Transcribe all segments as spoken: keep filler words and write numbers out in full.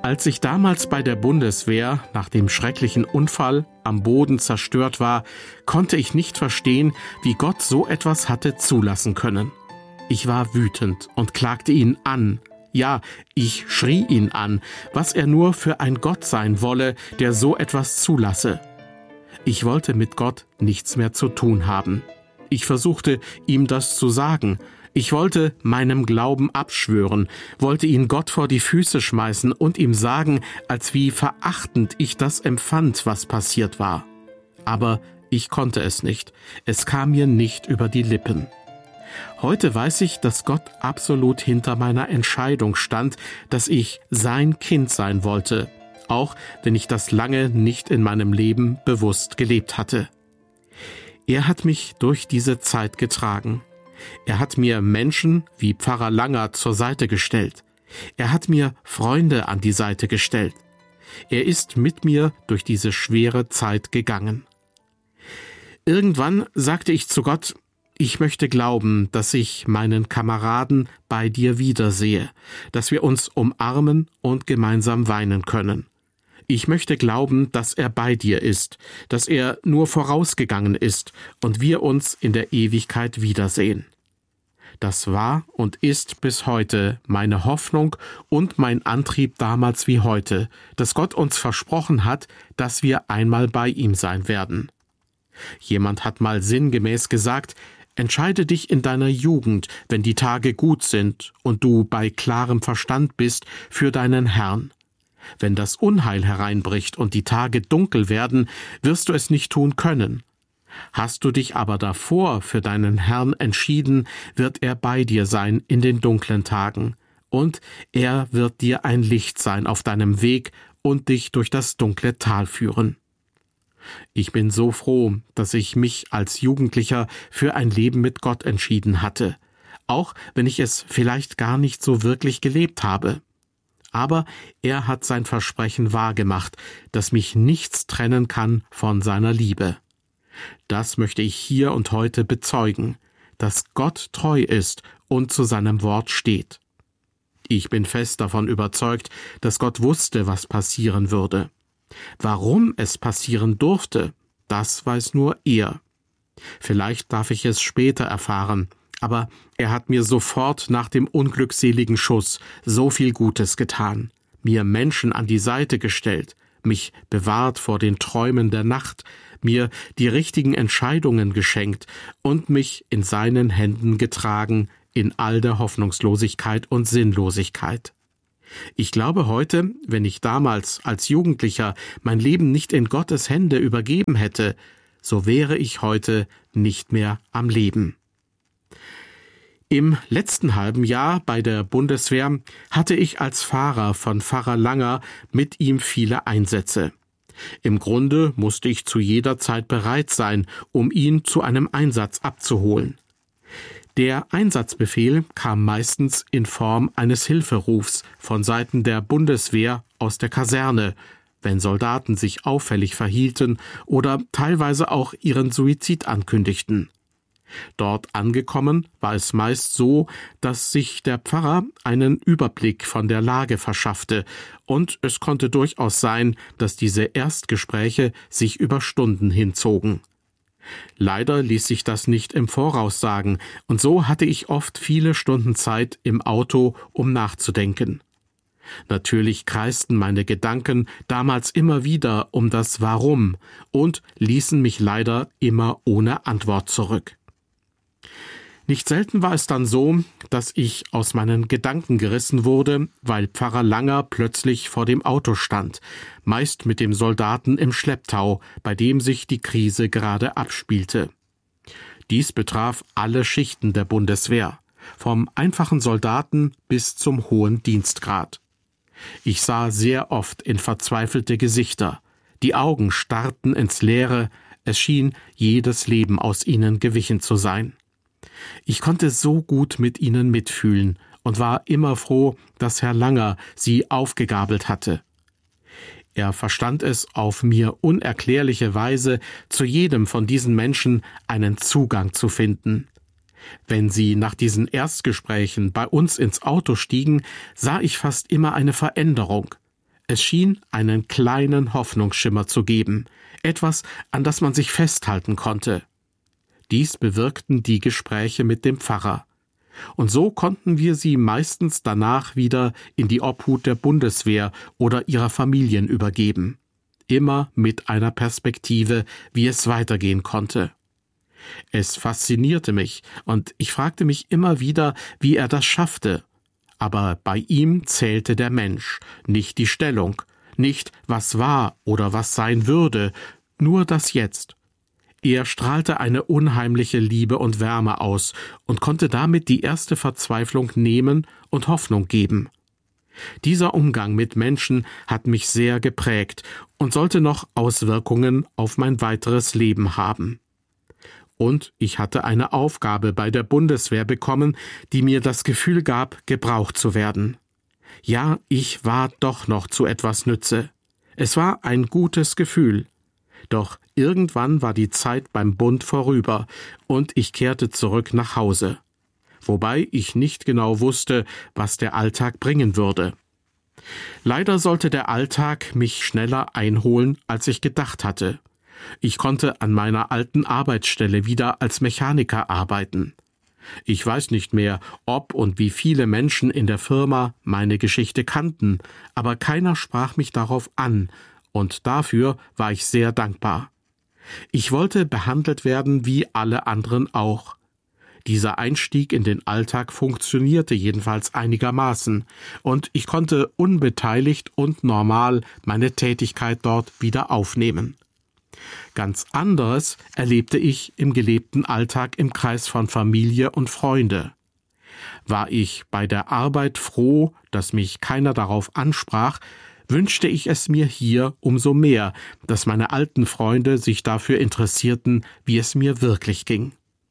Als ich damals bei der Bundeswehr nach dem schrecklichen Unfall am Boden zerstört war, konnte ich nicht verstehen, wie Gott so etwas hatte zulassen können. Ich war wütend und klagte ihn an. Ja, ich schrie ihn an, was er nur für ein Gott sein wolle, der so etwas zulasse. Ich wollte mit Gott nichts mehr zu tun haben. Ich versuchte, ihm das zu sagen. Ich wollte meinem Glauben abschwören, wollte ihn Gott vor die Füße schmeißen und ihm sagen, als wie verachtend ich das empfand, was passiert war. Aber ich konnte es nicht. Es kam mir nicht über die Lippen. Heute weiß ich, dass Gott absolut hinter meiner Entscheidung stand, dass ich sein Kind sein wollte, auch wenn ich das lange nicht in meinem Leben bewusst gelebt hatte. Er hat mich durch diese Zeit getragen. Er hat mir Menschen wie Pfarrer Langer zur Seite gestellt. Er hat mir Freunde an die Seite gestellt. Er ist mit mir durch diese schwere Zeit gegangen. Irgendwann sagte ich zu Gott, ich möchte glauben, dass ich meinen Kameraden bei dir wiedersehe, dass wir uns umarmen und gemeinsam weinen können. Ich möchte glauben, dass er bei dir ist, dass er nur vorausgegangen ist und wir uns in der Ewigkeit wiedersehen. Das war und ist bis heute meine Hoffnung und mein Antrieb damals wie heute, dass Gott uns versprochen hat, dass wir einmal bei ihm sein werden. Jemand hat mal sinngemäß gesagt, entscheide dich in deiner Jugend, wenn die Tage gut sind und du bei klarem Verstand bist, für deinen Herrn. Wenn das Unheil hereinbricht und die Tage dunkel werden, wirst du es nicht tun können. Hast du dich aber davor für deinen Herrn entschieden, wird er bei dir sein in den dunklen Tagen, und er wird dir ein Licht sein auf deinem Weg und dich durch das dunkle Tal führen. Ich bin so froh, dass ich mich als Jugendlicher für ein Leben mit Gott entschieden hatte, auch wenn ich es vielleicht gar nicht so wirklich gelebt habe. Aber er hat sein Versprechen wahrgemacht, dass mich nichts trennen kann von seiner Liebe. Das möchte ich hier und heute bezeugen, dass Gott treu ist und zu seinem Wort steht. Ich bin fest davon überzeugt, dass Gott wusste, was passieren würde. Warum es passieren durfte, das weiß nur er. Vielleicht darf ich es später erfahren, aber er hat mir sofort nach dem unglückseligen Schuss so viel Gutes getan, mir Menschen an die Seite gestellt, mich bewahrt vor den Träumen der Nacht, mir die richtigen Entscheidungen geschenkt und mich in seinen Händen getragen in all der Hoffnungslosigkeit und Sinnlosigkeit. Ich glaube heute, wenn ich damals als Jugendlicher mein Leben nicht in Gottes Hände übergeben hätte, so wäre ich heute nicht mehr am Leben. Im letzten halben Jahr bei der Bundeswehr hatte ich als Fahrer von Pfarrer Langer mit ihm viele Einsätze. Im Grunde musste ich zu jeder Zeit bereit sein, um ihn zu einem Einsatz abzuholen. Der Einsatzbefehl kam meistens in Form eines Hilferufs von Seiten der Bundeswehr aus der Kaserne, wenn Soldaten sich auffällig verhielten oder teilweise auch ihren Suizid ankündigten. Dort angekommen war es meist so, dass sich der Pfarrer einen Überblick von der Lage verschaffte, und es konnte durchaus sein, dass diese Erstgespräche sich über Stunden hinzogen. Leider ließ sich das nicht im Voraus sagen, und so hatte ich oft viele Stunden Zeit im Auto, um nachzudenken. Natürlich kreisten meine Gedanken damals immer wieder um das Warum und ließen mich leider immer ohne Antwort zurück. Nicht selten war es dann so, dass ich aus meinen Gedanken gerissen wurde, weil Pfarrer Langer plötzlich vor dem Auto stand, meist mit dem Soldaten im Schlepptau, bei dem sich die Krise gerade abspielte. Dies betraf alle Schichten der Bundeswehr, vom einfachen Soldaten bis zum hohen Dienstgrad. Ich sah sehr oft in verzweifelte Gesichter, die Augen starrten ins Leere, es schien jedes Leben aus ihnen gewichen zu sein. Ich konnte so gut mit ihnen mitfühlen und war immer froh, dass Herr Langer sie aufgegabelt hatte. Er verstand es auf mir unerklärliche Weise, zu jedem von diesen Menschen einen Zugang zu finden. Wenn sie nach diesen Erstgesprächen bei uns ins Auto stiegen, sah ich fast immer eine Veränderung. Es schien einen kleinen Hoffnungsschimmer zu geben, etwas, an das man sich festhalten konnte. Dies bewirkten die Gespräche mit dem Pfarrer. Und so konnten wir sie meistens danach wieder in die Obhut der Bundeswehr oder ihrer Familien übergeben. Immer mit einer Perspektive, wie es weitergehen konnte. Es faszinierte mich, und ich fragte mich immer wieder, wie er das schaffte. Aber bei ihm zählte der Mensch, nicht die Stellung, nicht was war oder was sein würde, nur das Jetzt. Er strahlte eine unheimliche Liebe und Wärme aus und konnte damit die erste Verzweiflung nehmen und Hoffnung geben. Dieser Umgang mit Menschen hat mich sehr geprägt und sollte noch Auswirkungen auf mein weiteres Leben haben. Und ich hatte eine Aufgabe bei der Bundeswehr bekommen, die mir das Gefühl gab, gebraucht zu werden. Ja, ich war doch noch zu etwas Nütze. Es war ein gutes Gefühl. Doch irgendwann war die Zeit beim Bund vorüber und ich kehrte zurück nach Hause. Wobei ich nicht genau wusste, was der Alltag bringen würde. Leider sollte der Alltag mich schneller einholen, als ich gedacht hatte. Ich konnte an meiner alten Arbeitsstelle wieder als Mechaniker arbeiten. Ich weiß nicht mehr, ob und wie viele Menschen in der Firma meine Geschichte kannten, aber keiner sprach mich darauf an, und dafür war ich sehr dankbar. Ich wollte behandelt werden wie alle anderen auch. Dieser Einstieg in den Alltag funktionierte jedenfalls einigermaßen, und ich konnte unbeteiligt und normal meine Tätigkeit dort wieder aufnehmen. Ganz anderes erlebte ich im gelebten Alltag im Kreis von Familie und Freunde. War ich bei der Arbeit froh, dass mich keiner darauf ansprach, wünschte ich es mir hier umso mehr, dass meine alten Freunde sich dafür interessierten, wie es mir wirklich ging.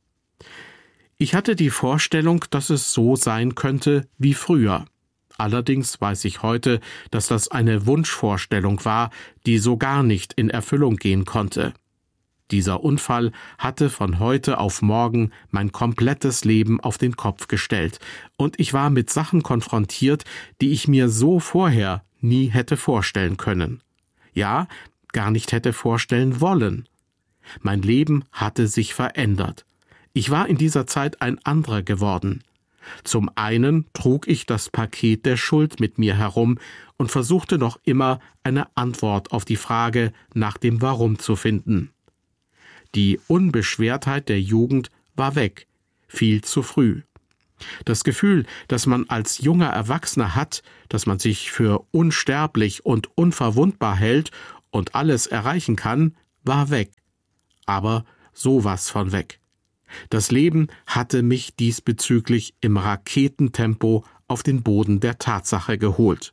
Ich hatte die Vorstellung, dass es so sein könnte wie früher. Allerdings weiß ich heute, dass das eine Wunschvorstellung war, die so gar nicht in Erfüllung gehen konnte. Dieser Unfall hatte von heute auf morgen mein komplettes Leben auf den Kopf gestellt, und ich war mit Sachen konfrontiert, die ich mir so vorher nie hätte vorstellen können. Ja, gar nicht hätte vorstellen wollen. Mein Leben hatte sich verändert. Ich war in dieser Zeit ein anderer geworden. Zum einen trug ich das Paket der Schuld mit mir herum und versuchte noch immer eine Antwort auf die Frage nach dem Warum zu finden. Die Unbeschwertheit der Jugend war weg, viel zu früh. Das Gefühl, das man als junger Erwachsener hat, dass man sich für unsterblich und unverwundbar hält und alles erreichen kann, war weg. Aber sowas von weg. Das Leben hatte mich diesbezüglich im Raketentempo auf den Boden der Tatsache geholt.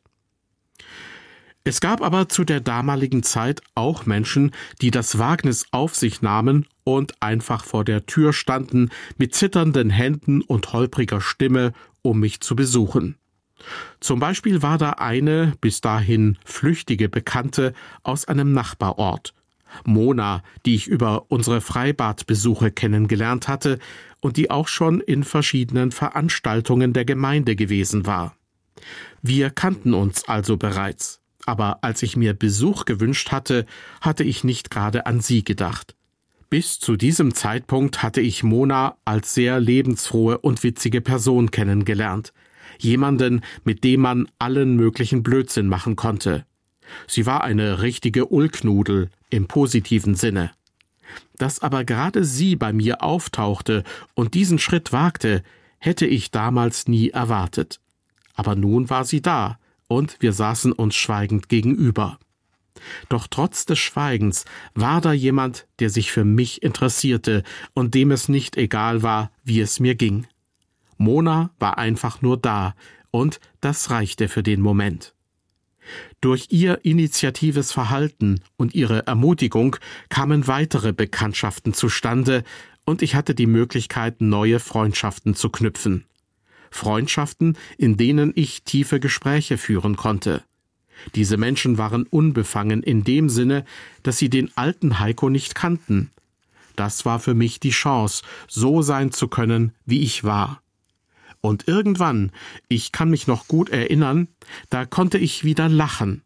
Es gab aber zu der damaligen Zeit auch Menschen, die das Wagnis auf sich nahmen und einfach vor der Tür standen, mit zitternden Händen und holpriger Stimme, um mich zu besuchen. Zum Beispiel war da eine bis dahin flüchtige Bekannte aus einem Nachbarort, Mona, die ich über unsere Freibadbesuche kennengelernt hatte und die auch schon in verschiedenen Veranstaltungen der Gemeinde gewesen war. Wir kannten uns also bereits, aber als ich mir Besuch gewünscht hatte, hatte ich nicht gerade an sie gedacht. Bis zu diesem Zeitpunkt hatte ich Mona als sehr lebensfrohe und witzige Person kennengelernt, jemanden, mit dem man allen möglichen Blödsinn machen konnte. Sie war eine richtige Ulknudel im positiven Sinne. Dass aber gerade sie bei mir auftauchte und diesen Schritt wagte, hätte ich damals nie erwartet. Aber nun war sie da, und wir saßen uns schweigend gegenüber. Doch trotz des Schweigens war da jemand, der sich für mich interessierte und dem es nicht egal war, wie es mir ging. Mona war einfach nur da, und das reichte für den Moment. Durch ihr initiatives Verhalten und ihre Ermutigung kamen weitere Bekanntschaften zustande, und ich hatte die Möglichkeit, neue Freundschaften zu knüpfen. Freundschaften, in denen ich tiefe Gespräche führen konnte. Diese Menschen waren unbefangen in dem Sinne, dass sie den alten Heiko nicht kannten. Das war für mich die Chance, so sein zu können, wie ich war. Und irgendwann, ich kann mich noch gut erinnern, da konnte ich wieder lachen.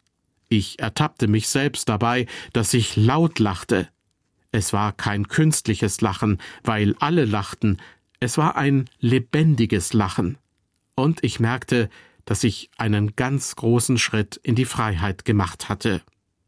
Ich ertappte mich selbst dabei, dass ich laut lachte. Es war kein künstliches Lachen, weil alle lachten, es war ein lebendiges Lachen. Und ich merkte, dass ich einen ganz großen Schritt in die Freiheit gemacht hatte.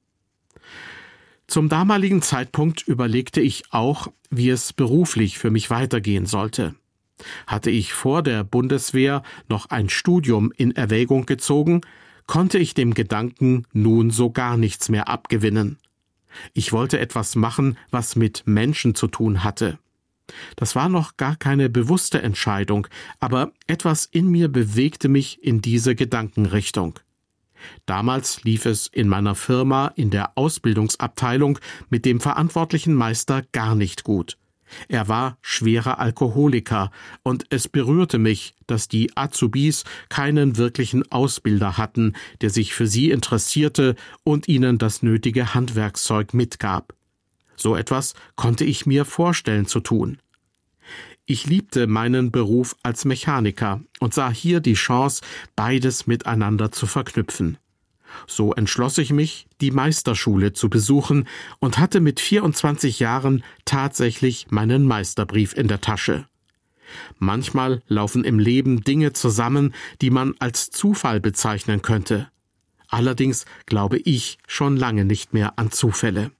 Zum damaligen Zeitpunkt überlegte ich auch, wie es beruflich für mich weitergehen sollte. Hatte ich vor der Bundeswehr noch ein Studium in Erwägung gezogen, konnte ich dem Gedanken nun so gar nichts mehr abgewinnen. Ich wollte etwas machen, was mit Menschen zu tun hatte. Das war noch gar keine bewusste Entscheidung, aber etwas in mir bewegte mich in diese Gedankenrichtung. Damals lief es in meiner Firma in der Ausbildungsabteilung mit dem verantwortlichen Meister gar nicht gut. Er war schwerer Alkoholiker und es berührte mich, dass die Azubis keinen wirklichen Ausbilder hatten, der sich für sie interessierte und ihnen das nötige Handwerkszeug mitgab. So etwas konnte ich mir vorstellen zu tun. Ich liebte meinen Beruf als Mechaniker und sah hier die Chance, beides miteinander zu verknüpfen. So entschloss ich mich, die Meisterschule zu besuchen und hatte mit vierundzwanzig Jahren tatsächlich meinen Meisterbrief in der Tasche. Manchmal laufen im Leben Dinge zusammen, die man als Zufall bezeichnen könnte. Allerdings glaube ich schon lange nicht mehr an Zufälle.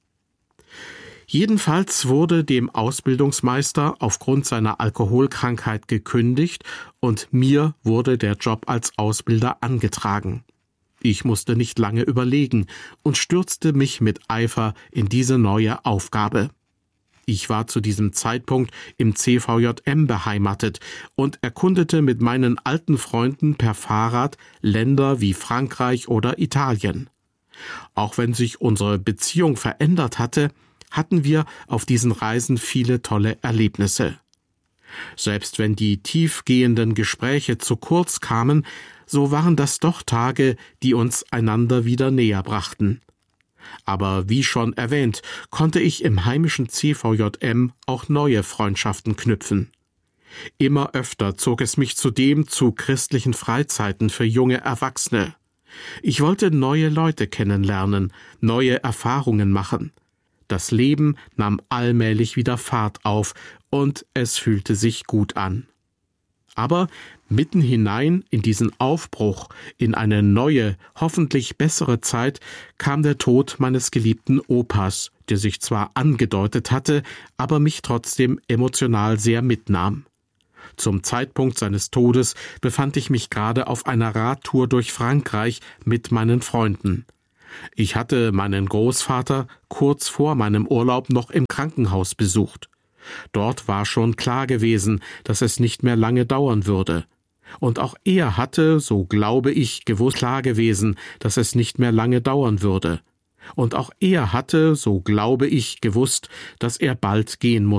Jedenfalls wurde dem Ausbildungsmeister aufgrund seiner Alkoholkrankheit gekündigt und mir wurde der Job als Ausbilder angetragen. Ich musste nicht lange überlegen und stürzte mich mit Eifer in diese neue Aufgabe. Ich war zu diesem Zeitpunkt im C V J M beheimatet und erkundete mit meinen alten Freunden per Fahrrad Länder wie Frankreich oder Italien. Auch wenn sich unsere Beziehung verändert hatte, hatten wir auf diesen Reisen viele tolle Erlebnisse. Selbst wenn die tiefgehenden Gespräche zu kurz kamen, so waren das doch Tage, die uns einander wieder näher brachten. Aber wie schon erwähnt, konnte ich im heimischen C V J M auch neue Freundschaften knüpfen. Immer öfter zog es mich zudem zu christlichen Freizeiten für junge Erwachsene. Ich wollte neue Leute kennenlernen, neue Erfahrungen machen. Das Leben nahm allmählich wieder Fahrt auf und es fühlte sich gut an. Aber mitten hinein in diesen Aufbruch, in eine neue, hoffentlich bessere Zeit, kam der Tod meines geliebten Opas, der sich zwar angedeutet hatte, aber mich trotzdem emotional sehr mitnahm. Zum Zeitpunkt seines Todes befand ich mich gerade auf einer Radtour durch Frankreich mit meinen Freunden. Ich hatte meinen Großvater kurz vor meinem Urlaub noch im Krankenhaus besucht. Dort war schon klar gewesen, dass es nicht mehr lange dauern würde. Und auch er hatte, so glaube ich, gewusst klar gewesen, dass es nicht mehr lange dauern würde. Und auch er hatte, so glaube ich, gewusst, dass er bald gehen musste.